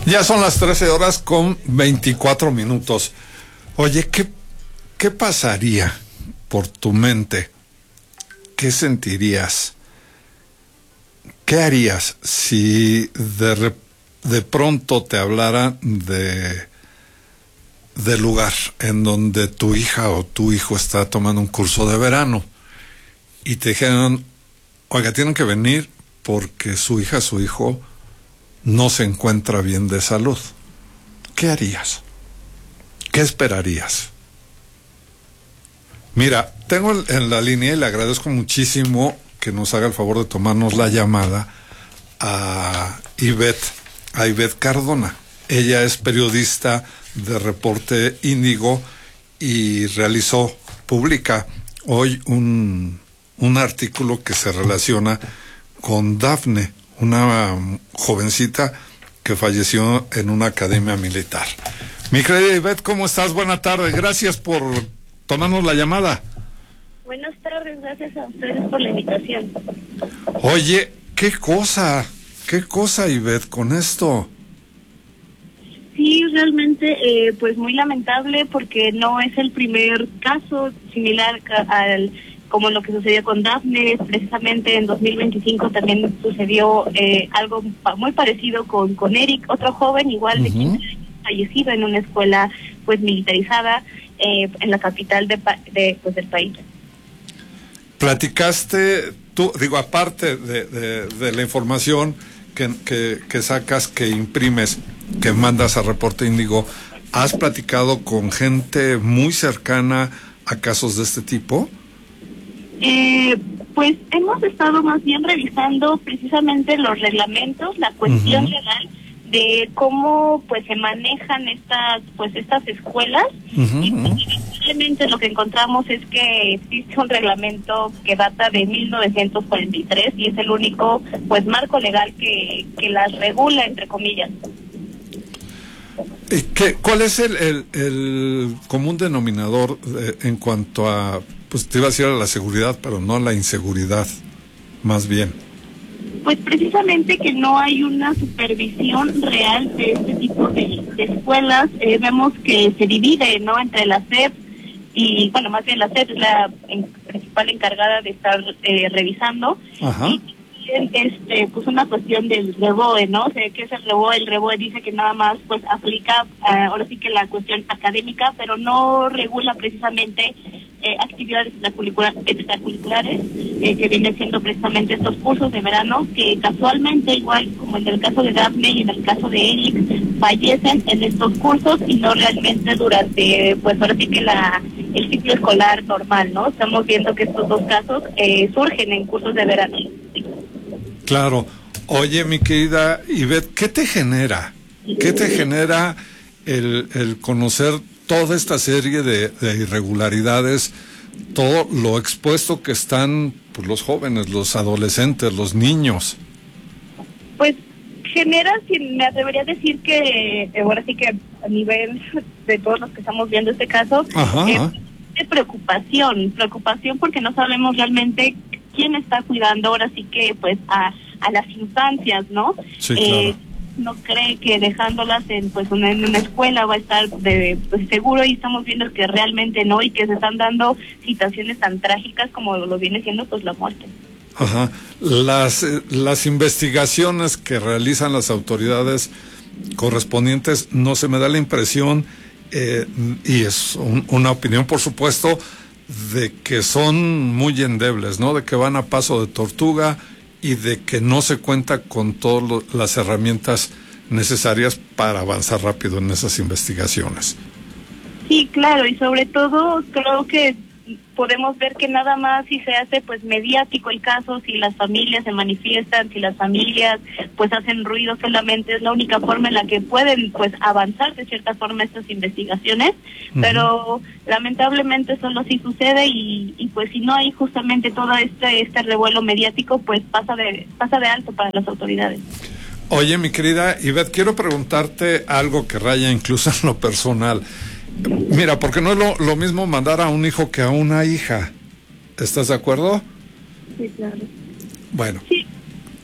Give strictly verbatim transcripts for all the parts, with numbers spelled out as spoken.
Ya son las trece horas con veinticuatro minutos. Oye, ¿qué, qué pasaría por tu mente? ¿Qué sentirías? ¿Qué harías si de, re, de pronto te hablara de del lugar en donde tu hija o tu hijo está tomando un curso de verano y te dijeron, oiga, tienen que venir porque su hija, su hijo no se encuentra bien de salud? ¿Qué harías? ¿Qué esperarías? Mira, tengo en la línea y le agradezco muchísimo que nos haga el favor de tomarnos la llamada a Ivette, a Ivette Cardona. Ella es periodista de Reporte Índigo y realizó, publica hoy un, un artículo que se relaciona con Dafne, una jovencita que falleció en una academia militar. Mi querida Ivette, ¿cómo estás? Buenas tardes, gracias por tomarnos la llamada. Buenas tardes, gracias a ustedes por la invitación. Oye, ¿qué cosa? ¿Qué cosa, Ivette, con esto? Sí, realmente, eh, pues muy lamentable porque no es el primer caso similar al como lo que sucedió con Dafne. Precisamente en dos mil veinticinco también sucedió eh, algo muy parecido con, con Eric, otro joven igual uh-huh. de quince años, fallecido en una escuela pues militarizada eh, en la capital de, de pues del país. Platicaste tú, digo, aparte de, de, de la información que, que, que sacas, que imprimes, que mandas a Reporte Índigo, ¿has platicado con gente muy cercana a casos de este tipo? Eh, pues hemos estado más bien revisando precisamente los reglamentos, la cuestión uh-huh. legal de cómo pues se manejan estas pues estas escuelas uh-huh. y pues, simplemente lo que encontramos es que existe un reglamento que data de mil novecientos cuarenta y tres y es el único pues marco legal que, que las regula, entre comillas. ¿Qué, ¿Cuál es el, el, el común denominador eh, en cuanto a, pues te iba a decir a la seguridad, pero no a la inseguridad, más bien? Pues precisamente que no hay una supervisión real de este tipo de, de escuelas. Eh, vemos que se divide, ¿no?, entre la S E P y, bueno, más bien la S E P es la en, principal encargada de estar eh, revisando. Ajá. Y este pues una cuestión del REBOE, ¿no? O sea, ¿qué es el REBOE? El REBOE dice que nada más pues aplica uh, ahora sí que la cuestión académica, pero no regula precisamente eh, actividades extracurriculares, eh, que vienen siendo precisamente estos cursos de verano que casualmente, igual como en el caso de Dafne y en el caso de Eric, fallecen en estos cursos y no realmente durante pues ahora sí que la el ciclo escolar normal, ¿no? Estamos viendo que estos dos casos eh, surgen en cursos de verano. Claro. Oye, mi querida Ivette, ¿qué te genera? ¿Qué te genera el, el conocer toda esta serie de, de irregularidades, todo lo expuesto que están pues, los jóvenes, los adolescentes, los niños? Pues genera, me atrevería a decir que, eh, ahora sí que a nivel de todos los que estamos viendo este caso, eh, de preocupación, preocupación porque no sabemos realmente quién está cuidando ahora sí que pues a, a las infancias, ¿no? Sí, eh, claro. No cree que dejándolas en pues una, en una escuela va a estar de, pues, seguro, y estamos viendo que realmente no, y que se están dando situaciones tan trágicas como lo viene siendo pues la muerte. Ajá. Las, eh, las investigaciones que realizan las autoridades correspondientes, no se me da la impresión, eh, y es un, una opinión por supuesto, de que son muy endebles, ¿no? De que van a paso de tortuga y de que no se cuenta con todas las herramientas necesarias para avanzar rápido en esas investigaciones. Sí, claro, y sobre todo creo que podemos ver que nada más si se hace pues mediático el caso, si las familias se manifiestan, si las familias pues hacen ruido, solamente es la única forma en la que pueden pues avanzar de cierta forma estas investigaciones, uh-huh. pero lamentablemente solo sí sucede y, y pues si no hay justamente todo este este revuelo mediático, pues pasa de pasa de alto para las autoridades. Oye, mi querida Ivette, quiero preguntarte algo que raya incluso en lo personal. Mira, porque no es lo, lo mismo mandar a un hijo que a una hija. ¿Estás de acuerdo? Sí, claro. Bueno, sí.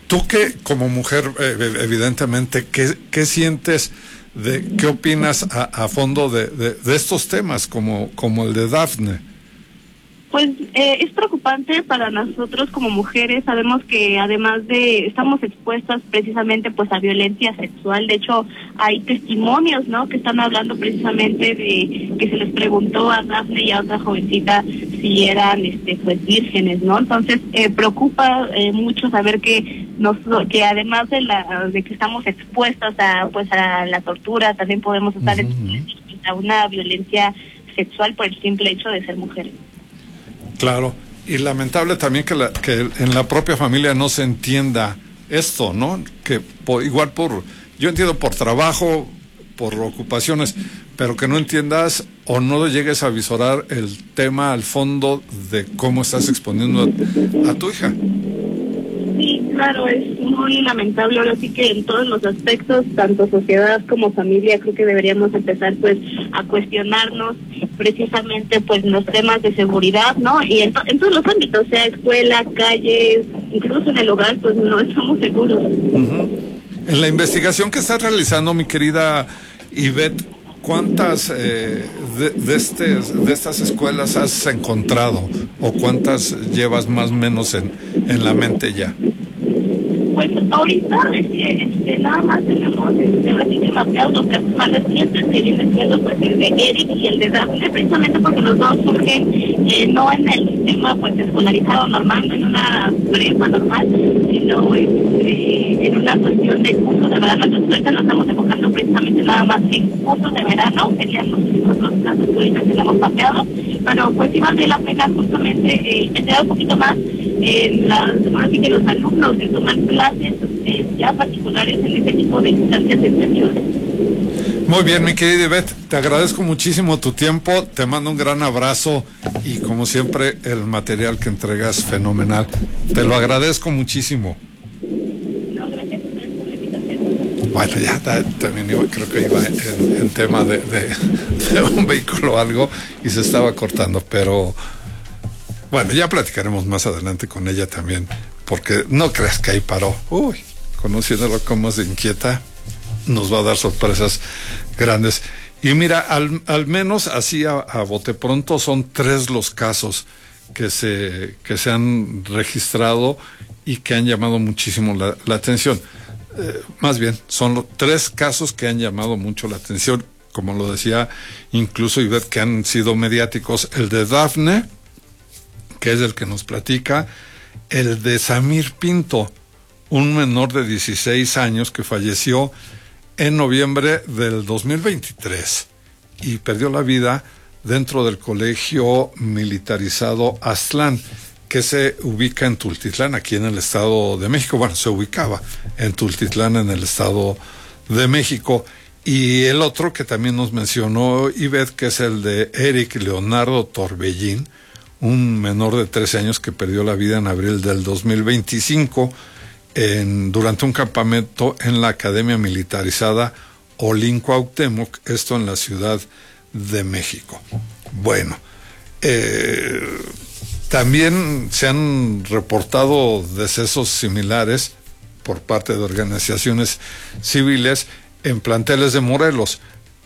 Tú que como mujer, eh, evidentemente, ¿qué, qué sientes, de qué opinas a, a fondo de, de, de estos temas como, como el de Dafne? Pues eh, es preocupante para nosotros como mujeres. Sabemos que además de estamos expuestas precisamente pues a violencia sexual. De hecho, hay testimonios, ¿no?, que están hablando precisamente de que se les preguntó a Dafne y a otra jovencita si eran este pues vírgenes, ¿no? Entonces eh, preocupa eh, mucho saber que nos que además de la de que estamos expuestas a pues a la tortura, también podemos estar uh-huh. expuestas a una violencia sexual por el simple hecho de ser mujeres. Claro, y lamentable también que, la, que en la propia familia no se entienda esto, ¿no? Que por, igual por, yo entiendo por trabajo, por ocupaciones, pero que no entiendas o no llegues a visorar el tema al fondo de cómo estás exponiendo a, a tu hija. Sí, claro, es muy lamentable. Ahora sí que en todos los aspectos, tanto sociedad como familia, creo que deberíamos empezar pues a cuestionarnos precisamente pues los temas de seguridad, ¿no? Y en, to- en todos los ámbitos, sea escuela, calles, incluso en el hogar, pues no estamos seguros. Uh-huh. En la investigación que estás realizando, mi querida Ivette, ¿cuántas eh, de, de, este, de estas escuelas has encontrado o cuántas llevas más o menos en, en la mente ya? Pues ahorita este, nada más tenemos este, así que mapeados los casos más recientes, que viene siendo pues el de Eric y el de Dafne, precisamente porque los dos surgen eh, no en el sistema pues escolarizado normal, no en una prepa normal, sino este, en una cuestión de cursos de verano. Entonces ahorita nos estamos enfocando precisamente nada más en cursos de verano, serían los otros casos que ahorita tenemos mapeados, pero pues sí vale la pena justamente eh, entrar un poquito más en las, así que los alumnos que toman clases eh, ya particulares en este tipo de instancias educativas. Muy bien, mi querida Ivette, te agradezco muchísimo tu tiempo, te mando un gran abrazo y como siempre el material que entregas fenomenal. Te lo agradezco muchísimo. No, gracias por la invitación. Bueno, ya también iba, creo que iba en, en tema de, de, de un vehículo o algo y se estaba cortando, pero bueno, ya platicaremos más adelante con ella también, porque no creas que ahí paró. Uy, conociéndolo como se inquieta, nos va a dar sorpresas grandes. Y mira, al, al menos así a, a bote pronto son tres los casos que se, que se han registrado y que han llamado muchísimo la, la atención. Eh, más bien, son los tres casos que han llamado mucho la atención, como lo decía incluso Ivette, que han sido mediáticos. El de Dafne, que es el que nos platica, el de Samir Pinto, un menor de dieciséis años que falleció en noviembre del dos mil veintitrés y perdió la vida dentro del colegio militarizado Aztlán, que se ubica en Tultitlán, aquí en el Estado de México. Bueno, se ubicaba en Tultitlán, en el Estado de México. Y el otro que también nos mencionó Ivette, que es el de Eric Leonardo Torbellín, un menor de trece años que perdió la vida en abril del dos mil veinticinco en, durante un campamento en la Academia Militarizada Olin Cuauhtémoc, esto en la Ciudad de México. Bueno, eh, también se han reportado decesos similares por parte de organizaciones civiles en planteles de Morelos,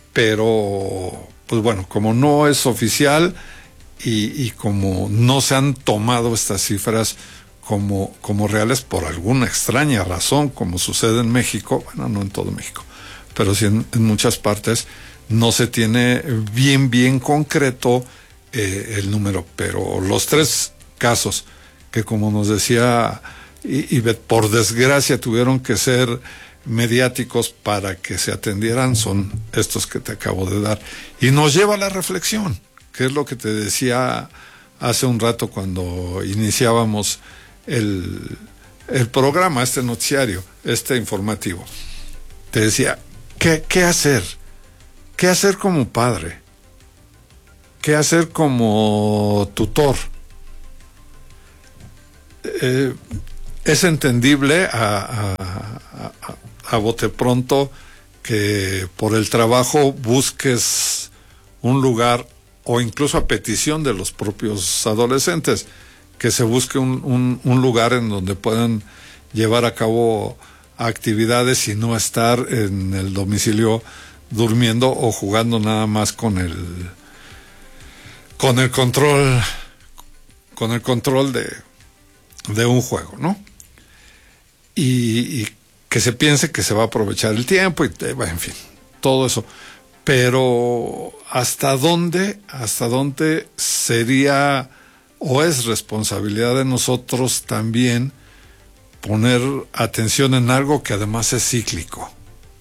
pero pues bueno, como no es oficial y, y como no se han tomado estas cifras como, como reales por alguna extraña razón, como sucede en México, bueno, no en todo México, pero sí en, en muchas partes, no se tiene bien, bien concreto eh, el número, pero los tres casos que, como nos decía Ivette, por desgracia tuvieron que ser mediáticos para que se atendieran, son estos que te acabo de dar. Y nos lleva a la reflexión, que es lo que te decía hace un rato cuando iniciábamos el, el programa, este noticiario, este informativo. Te decía, ¿qué, qué hacer? ¿Qué hacer como padre? ¿Qué hacer como tutor? Eh, es entendible a, a, a, a bote pronto que por el trabajo busques un lugar, o incluso a petición de los propios adolescentes, que se busque un, un, un lugar en donde puedan llevar a cabo actividades y no estar en el domicilio durmiendo o jugando nada más con el con el control con el control de, de un juego, ¿no? Y, y que se piense que se va a aprovechar el tiempo y bueno, en fin, todo eso. Pero ¿hasta dónde, hasta dónde sería o es responsabilidad de nosotros también poner atención en algo que además es cíclico?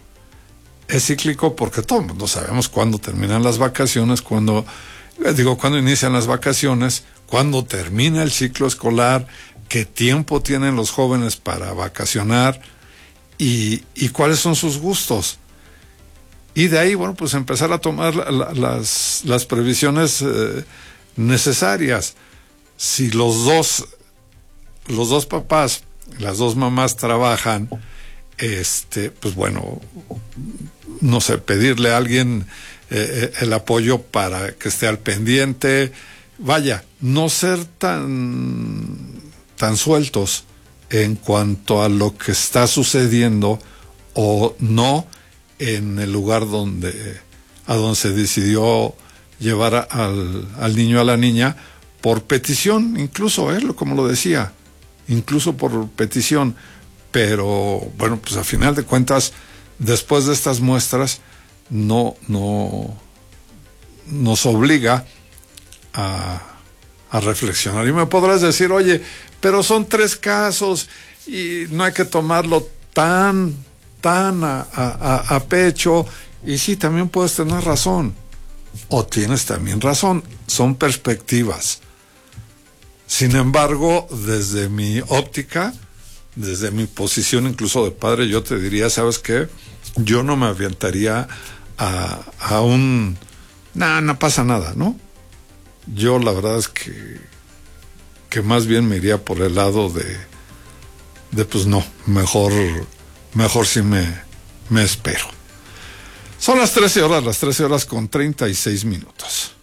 Es cíclico porque todo el mundo sabemos cuándo terminan las vacaciones, cuándo, digo, cuándo inician las vacaciones, cuándo termina el ciclo escolar, qué tiempo tienen los jóvenes para vacacionar y, y cuáles son sus gustos. Y de ahí, bueno, pues empezar a tomar la, la, las, las previsiones eh, necesarias. Si los dos, los dos papás, las dos mamás trabajan, este, pues bueno, no sé, pedirle a alguien eh, el apoyo para que esté al pendiente. Vaya, no ser tan, tan sueltos en cuanto a lo que está sucediendo o no en el lugar donde a donde se decidió llevar a, al, al niño a la niña por petición, incluso, ¿eh? Como lo decía, incluso por petición, pero bueno, pues a final de cuentas, después de estas muestras, no, no nos obliga a, a reflexionar. Y me podrás decir, oye, pero son tres casos y no hay que tomarlo tan tan a, a, a pecho, y sí, también puedes tener razón, o tienes también razón, son perspectivas. Sin embargo, desde mi óptica, desde mi posición incluso de padre, yo te diría, ¿sabes qué? Yo no me aventaría a, a un, nah, no pasa nada, ¿no? Yo la verdad es que, que más bien me iría por el lado de, de pues no, mejor... Mejor si me, me espero. Son las trece horas, las trece horas con treinta y seis minutos.